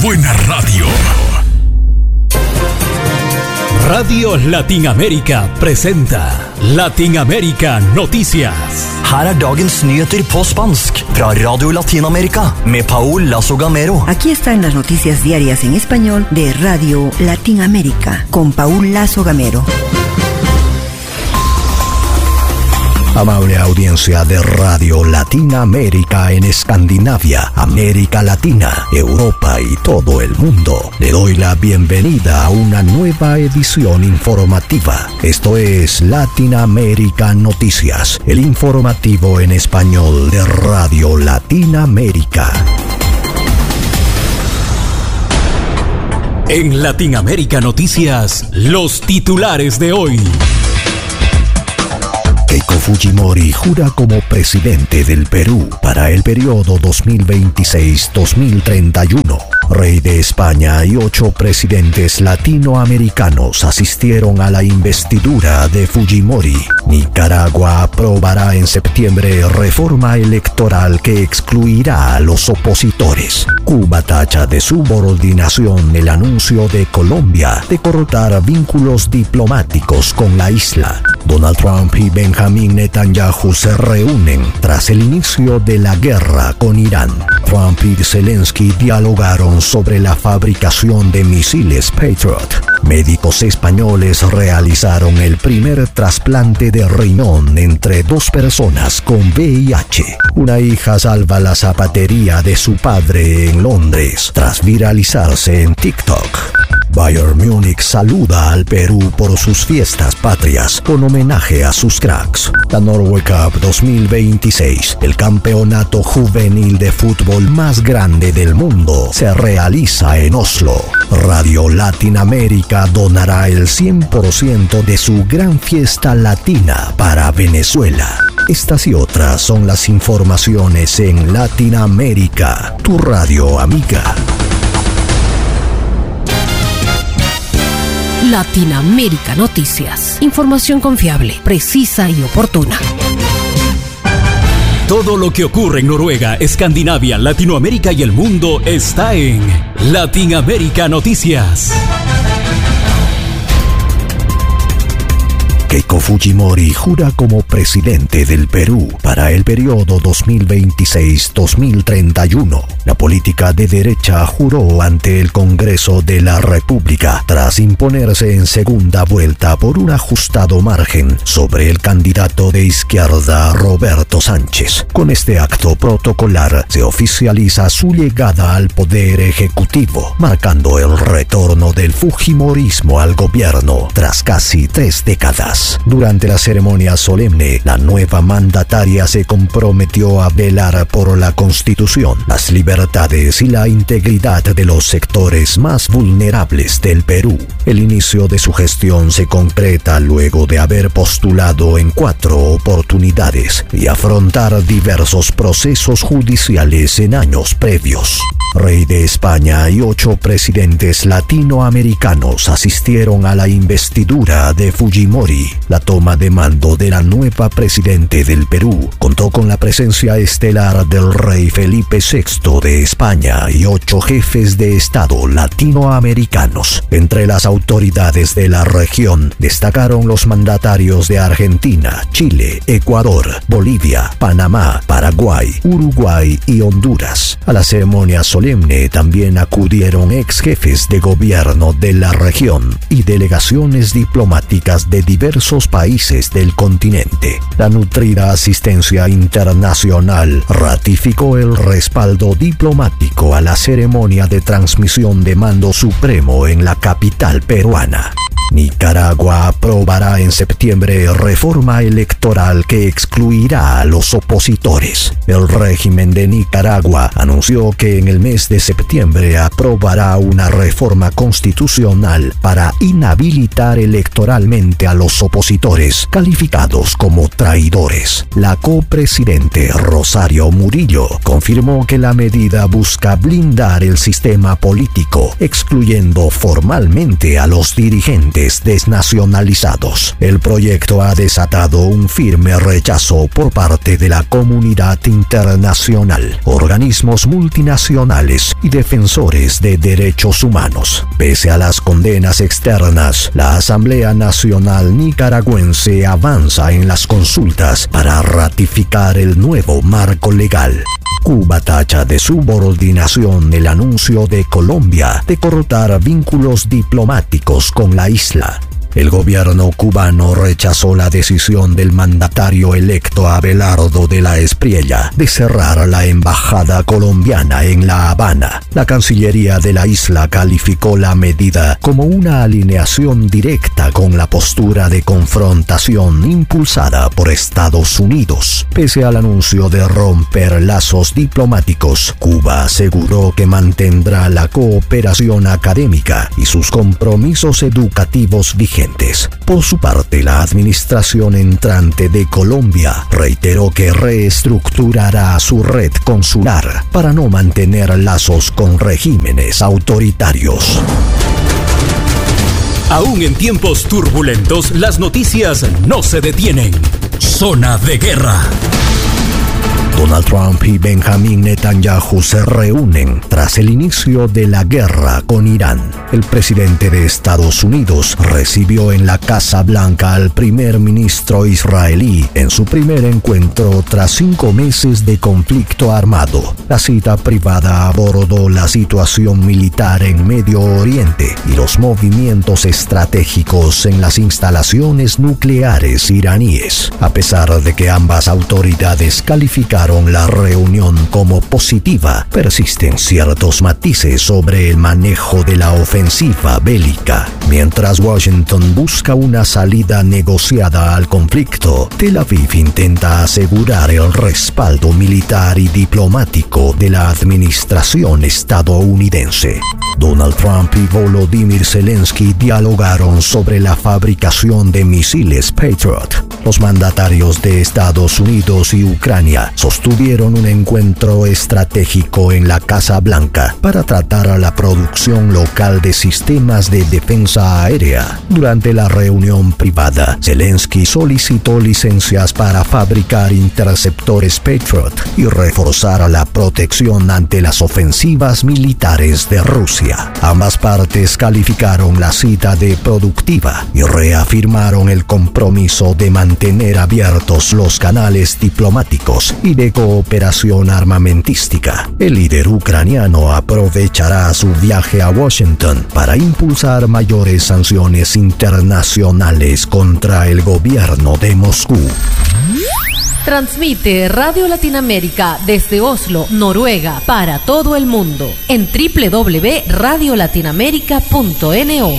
buena radio. Radio Latinamérica presenta Latinamérica Noticias. Her dagens nyheter på spansk fra Radio Latinamerika med Paul Lazo Gamero. Aquí están las noticias diarias en español de Radio Latinamérica con Paul Lazo Gamero. Amable audiencia de Radio Latinamerika en Escandinavia, América Latina, Europa y todo el mundo. Le doy la bienvenida a una nueva edición informativa. Esto es Latinamérica Noticias, el informativo en español de Radio Latinamerika. En Latinamérica Noticias, los titulares de hoy. Keiko Fujimori jura como presidente del Perú para el periodo 2026-2031. Rey de España y 8 presidentes latinoamericanos asistieron a la investidura de Fujimori. Nicaragua aprobará en septiembre reforma electoral que excluirá a los opositores. Cuba tacha de subordinación el anuncio de Colombia de cortar vínculos diplomáticos con la isla. Donald Trump y Benjamin Netanyahu se reúnen tras el inicio de la guerra con Irán. Trump y Zelensky dialogaron sobre la fabricación de misiles Patriot. Médicos españoles realizaron el primer trasplante de riñón entre 2 personas con VIH. Una hija salva la zapatería de su padre en Londres tras viralizarse en TikTok. Bayern Múnich saluda al Perú por sus fiestas patrias con homenaje a sus cracks. La Norway Cup 2026, el campeonato juvenil de fútbol más grande del mundo, se realiza en Oslo. Radio Latinamerika donará el 100% de su gran fiesta latina para Venezuela. Estas y otras son las informaciones en Latinamerika, tu radio amiga. Latinamerika Noticias. Información confiable, precisa y oportuna. Todo lo que ocurre en Noruega, Escandinavia, Latinoamérica y el mundo está en Latinamérica Noticias. Keiko Fujimori jura como presidente del Perú para el periodo 2026-2031. La política de derecha juró ante el Congreso de la República tras imponerse en segunda vuelta por un ajustado margen sobre el candidato de izquierda Roberto Sánchez. Con este acto protocolar se oficializa su llegada al poder ejecutivo, marcando el retorno del fujimorismo al gobierno tras casi 3 décadas. Durante la ceremonia solemne, la nueva mandataria se comprometió a velar por la Constitución, las libertades y la integridad de los sectores más vulnerables del Perú. El inicio de su gestión se concreta luego de haber postulado en 4 oportunidades y afrontar diversos procesos judiciales en años previos. Rey de España y 8 presidentes latinoamericanos asistieron a la investidura de Fujimori. La toma de mando de la nueva presidente del Perú contó con la presencia estelar del rey Felipe VI de España y 8 jefes de Estado latinoamericanos. Entre las autoridades de la región destacaron los mandatarios de Argentina, Chile, Ecuador, Bolivia, Panamá, Paraguay, Uruguay y Honduras. A la ceremonia solemne también acudieron ex jefes de gobierno de la región y delegaciones diplomáticas de diversos países del continente. La nutrida asistencia internacional ratificó el respaldo diplomático a la ceremonia de transmisión de mando supremo en la capital peruana. Nicaragua aprobará en septiembre reforma electoral que excluirá a los opositores. El régimen de Nicaragua anunció que en el mes de septiembre aprobará una reforma constitucional para inhabilitar electoralmente a los opositores calificados como traidores. La copresidente Rosario Murillo confirmó que la medida busca blindar el sistema político, excluyendo formalmente a los dirigentes agentes desnacionalizados. El proyecto ha desatado un firme rechazo por parte de la comunidad internacional, organismos multinacionales y defensores de derechos humanos. Pese a las condenas externas, la Asamblea Nacional Nicaragüense avanza en las consultas para ratificar el nuevo marco legal. Cuba tacha de subordinación el anuncio de Colombia de cortar vínculos diplomáticos con la isla. El gobierno cubano rechazó la decisión del mandatario electo Abelardo de la Espriella de cerrar la embajada colombiana en La Habana. La Cancillería de la isla calificó la medida como una alineación directa con la postura de confrontación impulsada por Estados Unidos. Pese al anuncio de romper lazos diplomáticos, Cuba aseguró que mantendrá la cooperación académica y sus compromisos educativos vigentes. Por su parte, la administración entrante de Colombia reiteró que reestructurará su red consular para no mantener lazos con regímenes autoritarios. Aún en tiempos turbulentos, las noticias no se detienen. Zona de guerra. Donald Trump y Benjamin Netanyahu se reúnen tras el inicio de la guerra con Irán. El presidente de Estados Unidos recibió en la Casa Blanca al primer ministro israelí en su primer encuentro tras 5 meses de conflicto armado. La cita privada abordó la situación militar en Medio Oriente y los movimientos estratégicos en las instalaciones nucleares iraníes. A pesar de que ambas autoridades calificaron la reunión como positiva, persisten ciertos matices sobre el manejo de la ofensiva bélica. Mientras Washington busca una salida negociada al conflicto, Tel Aviv intenta asegurar el respaldo militar y diplomático de la administración estadounidense. Donald Trump y Volodymyr Zelensky dialogaron sobre la fabricación de misiles Patriot. Los mandatarios de Estados Unidos y Ucrania sostuvieron un encuentro estratégico en la Casa Blanca para tratar la producción local de sistemas de defensa aérea. Durante la reunión privada, Zelensky solicitó licencias para fabricar interceptores Patriot y reforzar la protección ante las ofensivas militares de Rusia. Ambas partes calificaron la cita de productiva y reafirmaron el compromiso de mantener abiertos los canales diplomáticos y de cooperación armamentística. El líder ucraniano aprovechará su viaje a Washington para impulsar mayores sanciones internacionales contra el gobierno de Moscú. Transmite Radio Latinoamérica desde Oslo, Noruega, para todo el mundo en www.radiolatinoamerica.no.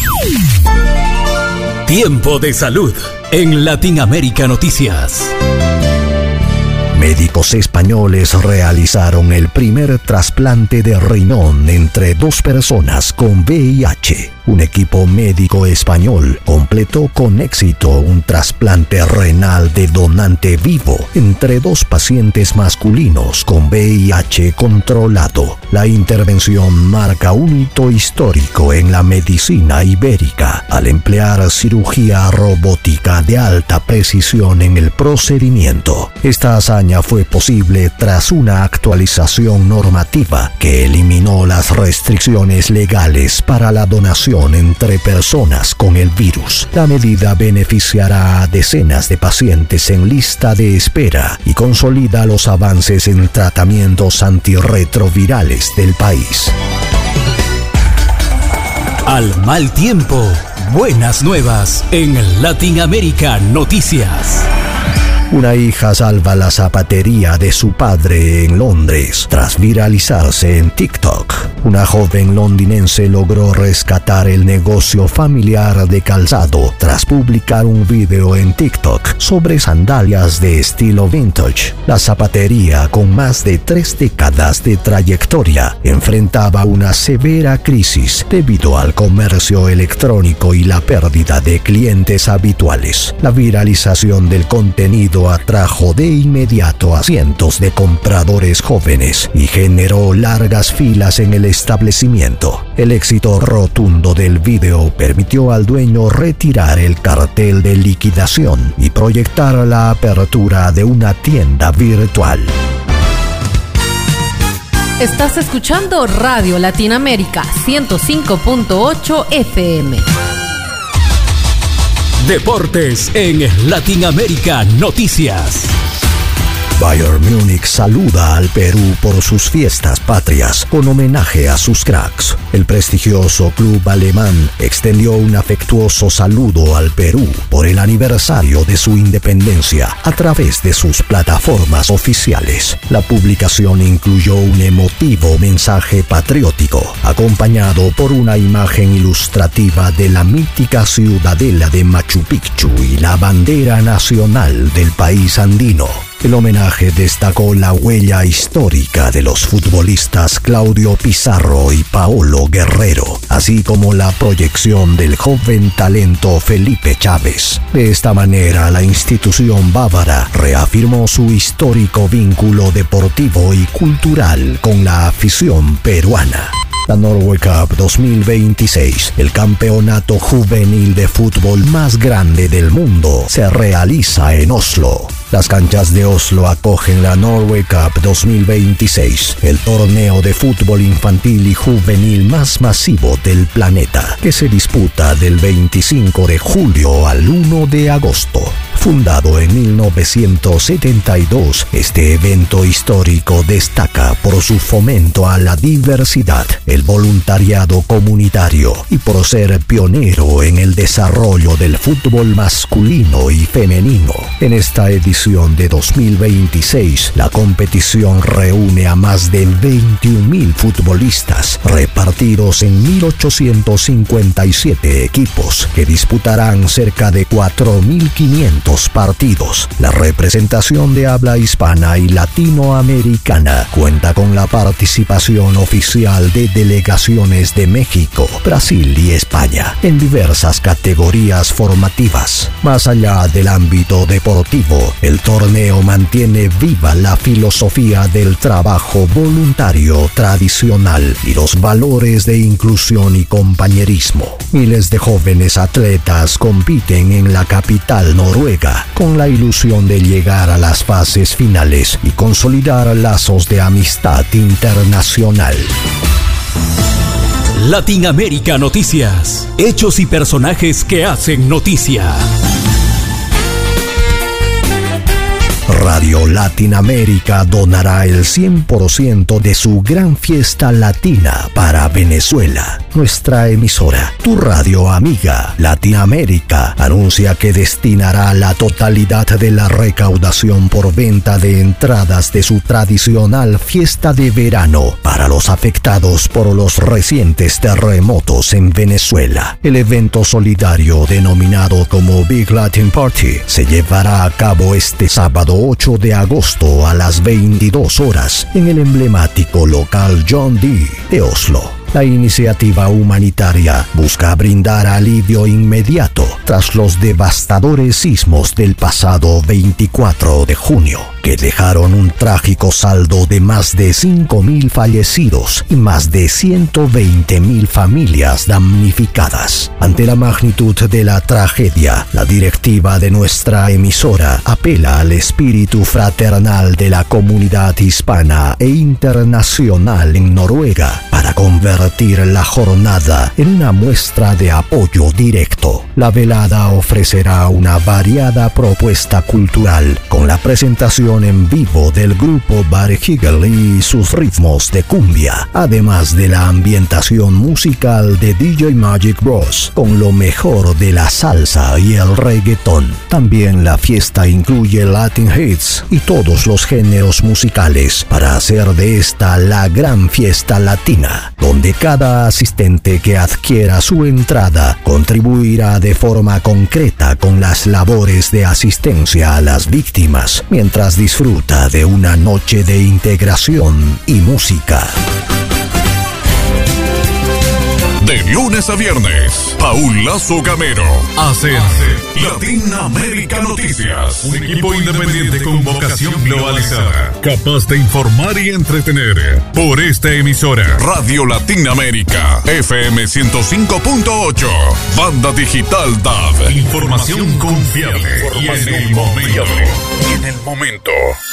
Tiempo de salud en Latinoamérica Noticias. Médicos españoles realizaron el primer trasplante de riñón entre 2 personas con VIH. Un equipo médico español completó con éxito un trasplante renal de donante vivo entre 2 pacientes masculinos con VIH controlado. La intervención marca un hito histórico en la medicina ibérica al emplear cirugía robótica de alta precisión en el procedimiento. Esta hazaña fue posible tras una actualización normativa que eliminó las restricciones legales para la donación entre personas con el virus. La medida beneficiará a decenas de pacientes en lista de espera y consolida los avances en tratamientos antirretrovirales del país. Al mal tiempo, buenas nuevas en Latinoamérica Noticias. Una hija salva la zapatería de su padre en Londres tras viralizarse en TikTok. Una joven londinense logró rescatar el negocio familiar de calzado tras publicar un video en TikTok sobre sandalias de estilo vintage. La zapatería, con más de 3 décadas de trayectoria, enfrentaba una severa crisis debido al comercio electrónico y la pérdida de clientes habituales. La viralización del contenido atrajo de inmediato a cientos de compradores jóvenes y generó largas filas en el establecimiento. El éxito rotundo del video permitió al dueño retirar el cartel de liquidación y proyectar la apertura de una tienda virtual. Estás escuchando Radio Latinoamérica 105.8 FM. Deportes en Latinoamérica Noticias. Bayern Múnich saluda al Perú por sus fiestas patrias con homenaje a sus cracks. El prestigioso club alemán extendió un afectuoso saludo al Perú por el aniversario de su independencia a través de sus plataformas oficiales. La publicación incluyó un emotivo mensaje patriótico, acompañado por una imagen ilustrativa de la mítica ciudadela de Machu Picchu y la bandera nacional del país andino. El homenaje destacó la huella histórica de los futbolistas Claudio Pizarro y Paolo Guerrero, así como la proyección del joven talento Felipe Chávez. De esta manera, la institución bávara reafirmó su histórico vínculo deportivo y cultural con la afición peruana. La Norway Cup 2026, el campeonato juvenil de fútbol más grande del mundo, se realiza en Oslo. Las canchas de Oslo acogen la Norway Cup 2026, el torneo de fútbol infantil y juvenil más masivo del planeta, que se disputa del 25 de julio al 1 de agosto. Fundado en 1972, este evento histórico destaca por su fomento a la diversidad, el voluntariado comunitario y por ser pionero en el desarrollo del fútbol masculino y femenino. En esta edición de 2026, la competición reúne a más de 21.000 futbolistas repartidos en 1.857 equipos que disputarán cerca de 4.500 partidos. La representación de habla hispana y latinoamericana cuenta con la participación oficial de delegaciones de México, Brasil y España en diversas categorías formativas. Más allá del ámbito deportivo, el torneo mantiene viva la filosofía del trabajo voluntario tradicional y los valores de inclusión y compañerismo. Miles de jóvenes atletas compiten en la capital noruega con la ilusión de llegar a las fases finales y consolidar lazos de amistad internacional. Latinoamérica Noticias. Hechos y personajes que hacen noticia. Radio Latinoamérica donará el 100% de su gran fiesta latina para Venezuela. Nuestra emisora, tu radio amiga Latinoamérica, anuncia que destinará la totalidad de la recaudación por venta de entradas de su tradicional fiesta de verano para los afectados por los recientes terremotos en Venezuela. El evento solidario denominado como Big Latin Party se llevará a cabo este sábado 8 de agosto a las 22 horas en el emblemático local John D. de Oslo. La iniciativa humanitaria busca brindar alivio inmediato tras los devastadores sismos del pasado 24 de junio, que dejaron un trágico saldo de más de 5.000 fallecidos y más de 120.000 familias damnificadas. Ante la magnitud de la tragedia, la directiva de nuestra emisora apela al espíritu fraternal de la comunidad hispana e internacional en Noruega para convertir la jornada en una muestra de apoyo directo. La velada ofrecerá una variada propuesta cultural con la presentación en vivo del grupo Barry Higel y sus ritmos de cumbia, además de la ambientación musical de DJ Magic Bros con lo mejor de la salsa y el reggaetón. También la fiesta incluye Latin hits y todos los géneros musicales para hacer de esta la gran fiesta latina, donde cada asistente que adquiera su entrada contribuirá de forma concreta con las labores de asistencia a las víctimas, mientras disfruta de una noche de integración y música. De lunes a viernes, Paul Lazo Gamero hace Latinoamérica Noticias. Un equipo independiente con vocación globalizada, capaz de informar y entretener. Por esta emisora, Radio Latinoamérica, FM 105.8, Banda Digital DAB. Información confiable y en el momento.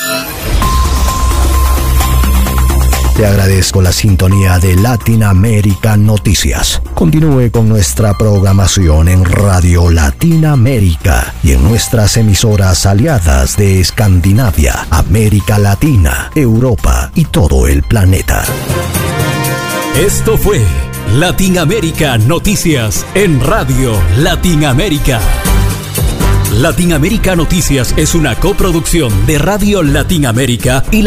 Te agradezco la sintonía de Latinoamérica Noticias. Continúe con nuestra programación en Radio Latinoamérica y en nuestras emisoras aliadas de Escandinavia, América Latina, Europa y todo el planeta. Esto fue Latinoamérica Noticias en Radio Latinoamérica. Latinoamérica Noticias es una coproducción de Radio Latinoamérica y